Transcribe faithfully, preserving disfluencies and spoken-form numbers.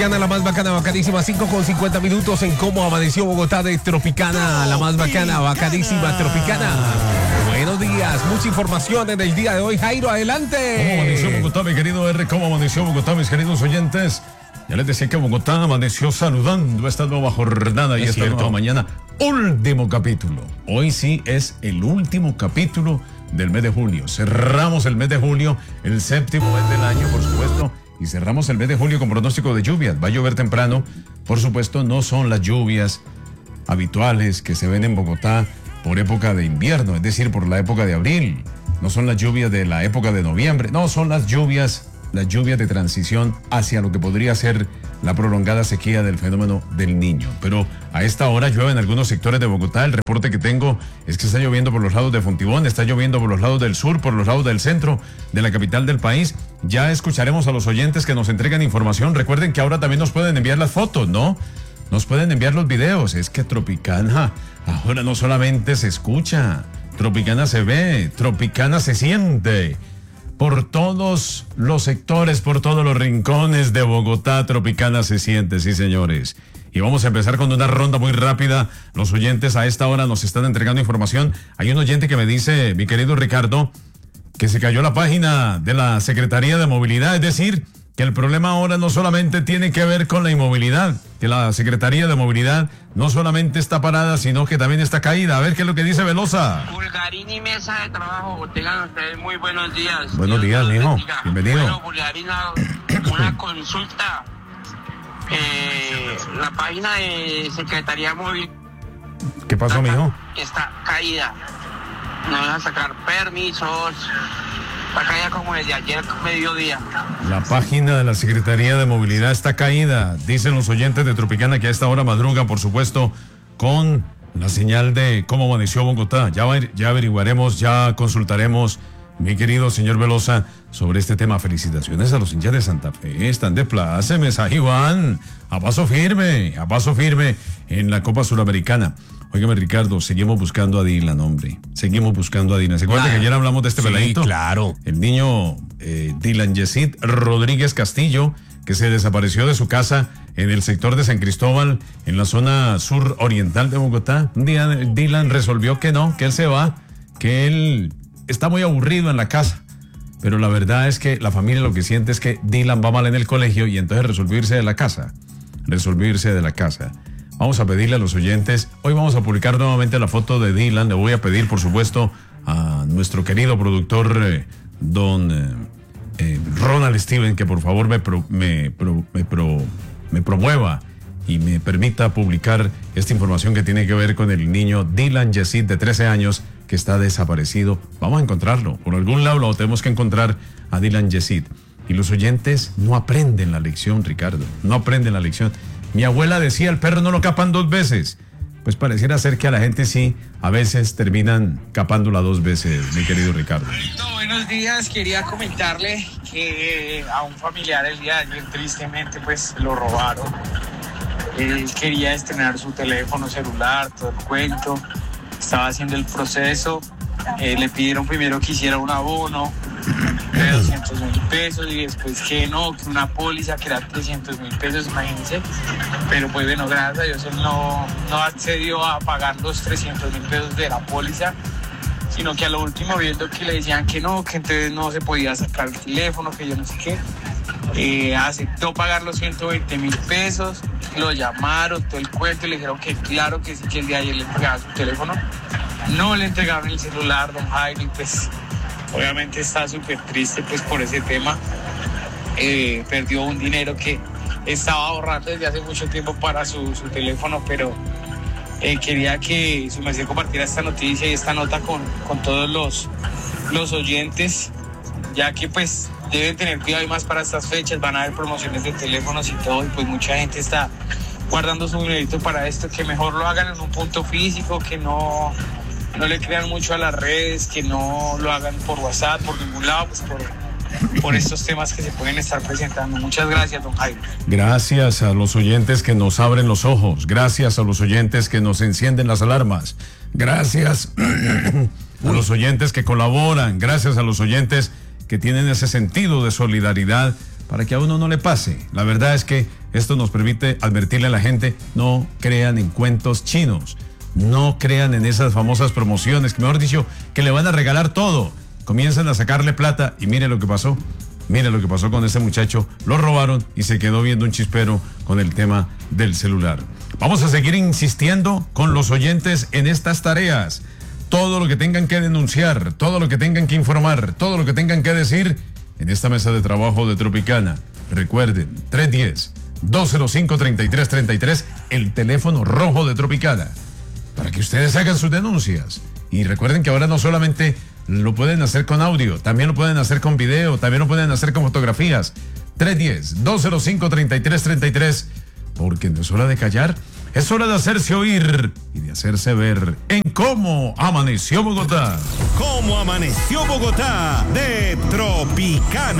La más bacana, bacanísima, cinco con cincuenta minutos en cómo amaneció Bogotá de Tropicana, la más bacana, bacanísima, Tropicana. Buenos días, mucha información en el día de hoy. Jairo, adelante. ¿Cómo amaneció Bogotá, mi querido R? ¿Cómo amaneció Bogotá, mis queridos oyentes? Ya les decía que Bogotá amaneció saludando esta nueva jornada y es esta cierto. nueva mañana. Último capítulo. Hoy sí es el último capítulo del mes de julio. Cerramos el mes de julio, el séptimo mes del año, por supuesto. Y cerramos el mes de julio con pronóstico de lluvias. Va a llover temprano. Por supuesto, no son las lluvias habituales que se ven en Bogotá por época de invierno, es decir, por la época de abril. No son las lluvias de la época de noviembre. No, son las lluvias, las lluvias de transición hacia lo que podría ser la prolongada sequía del fenómeno del Niño. Pero a esta hora llueve en algunos sectores de Bogotá. El reporte que tengo es que está lloviendo por los lados de Fontibón, está lloviendo por los lados del sur, por los lados del centro de la capital del país. Ya escucharemos a los oyentes que nos entregan información. Recuerden que ahora también nos pueden enviar las fotos, ¿no? Nos pueden enviar los videos. Es que Tropicana ahora no solamente se escucha, Tropicana se ve, Tropicana se siente. Por todos los sectores, por todos los rincones de Bogotá, Tropicana se siente, sí señores. Y vamos a empezar con una ronda muy rápida. Los oyentes a esta hora nos están entregando información. Hay un oyente que me dice, mi querido Ricardo, que se cayó la página de la Secretaría de Movilidad. Es decir, que el problema ahora no solamente tiene que ver con la inmovilidad, que la Secretaría de Movilidad no solamente está parada, sino que también está caída. A ver qué es lo que dice Velosa. Pulgarini, mesa de trabajo, tengan ustedes muy buenos días. Buenos días, mijo. Bienvenido. Bueno, Pulgarini, una consulta. Eh, la página de Secretaría Móvil. ¿Qué pasó, mijo? Está caída. No van a sacar permisos. Está caída como desde ayer mediodía. La página de la Secretaría de Movilidad está caída. Dicen los oyentes de Tropicana que a esta hora madrugan, por supuesto, con la señal de cómo amaneció Bogotá. Ya, va, ya averiguaremos, ya consultaremos, mi querido señor Velosa, sobre este tema. Felicitaciones a los hinchas de Santa Fe. Están de plácemes, ahí van, a paso firme, a paso firme en la Copa Suramericana. Óigame, Ricardo, seguimos buscando a Dylan, hombre. Seguimos buscando a Dylan. ¿Se acuerdan Claro. que ayer hablamos de este Sí, peladito? claro. El niño eh, Dylan Yesid Rodríguez Castillo, que se desapareció de su casa en el sector de San Cristóbal, en la zona sur oriental de Bogotá. Un día Dylan resolvió que no, que él se va, que él está muy aburrido en la casa. Pero la verdad es que la familia lo que siente es que Dylan va mal en el colegio y entonces resolvió irse de la casa. Resolvió irse de la casa. Vamos a pedirle a los oyentes, hoy vamos a publicar nuevamente la foto de Dylan. Le voy a pedir, por supuesto, a nuestro querido productor, eh, don eh, eh, Ronald Steven, que por favor me, pro, me, pro, me, pro, me promueva y me permita publicar esta información que tiene que ver con el niño Dylan Yesid, de trece años, que está desaparecido. Vamos a encontrarlo, por algún lado lo tenemos que encontrar a Dylan Yesid. Y los oyentes no aprenden la lección, Ricardo, no aprenden la lección. Mi abuela decía, el perro no lo capan dos veces. Pues pareciera ser que a la gente sí, a veces terminan capándola dos veces, mi querido Ricardo. No, buenos días, quería comentarle que a un familiar el día de ayer tristemente pues lo robaron. Él quería estrenar su teléfono celular, todo el cuento, estaba haciendo el proceso, eh, le pidieron primero que hiciera un abono de doscientos mil pesos y después que no, que una póliza que era trescientos mil pesos, imagínense. Pero pues bueno, gracias a Dios él no, no accedió a pagar los trescientos mil pesos de la póliza, sino que a lo último, viendo que le decían que no, que entonces no se podía sacar el teléfono, que yo no sé qué, eh, aceptó pagar los ciento veinte mil pesos, lo llamaron, todo el cuento, y le dijeron que claro que sí, que el día de ayer le entregaban su teléfono. No le entregaron el celular, don Jairo, y pues obviamente está súper triste pues por ese tema. Eh, perdió un dinero que estaba ahorrando desde hace mucho tiempo para su, su teléfono, pero eh, quería que su merced compartiera esta noticia y esta nota con, con todos los, los oyentes, ya que pues deben tener cuidado y más para estas fechas, van a haber promociones de teléfonos y todo, y pues mucha gente está guardando su dinerito para esto, que mejor lo hagan en un punto físico, que no, no le crean mucho a las redes, que no lo hagan por WhatsApp, por ningún lado, pues por, por estos temas que se pueden estar presentando. Muchas gracias, don Jairo. Gracias a los oyentes que nos abren los ojos, gracias a los oyentes que nos encienden las alarmas, gracias a los oyentes que colaboran, gracias a los oyentes que tienen ese sentido de solidaridad para que a uno no le pase. La verdad es que esto nos permite advertirle a la gente, no crean en cuentos chinos, no crean en esas famosas promociones, que mejor dicho, que le van a regalar todo. Comienzan a sacarle plata y mire lo que pasó. Mire lo que pasó con este muchacho, lo robaron y se quedó viendo un chispero con el tema del celular. Vamos a seguir insistiendo con los oyentes en estas tareas. Todo lo que tengan que denunciar, todo lo que tengan que informar, todo lo que tengan que decir en esta mesa de trabajo de Tropicana. Recuerden, tres uno cero, dos cero cinco, tres tres tres tres, el teléfono rojo de Tropicana, para que ustedes hagan sus denuncias. Y recuerden que ahora no solamente lo pueden hacer con audio, también lo pueden hacer con video, también lo pueden hacer con fotografías. tres uno cero, dos cero cinco, tres tres tres tres, porque no es hora de callar, es hora de hacerse oír y de hacerse ver en Cómo Amaneció Bogotá. Cómo Amaneció Bogotá de Tropicana.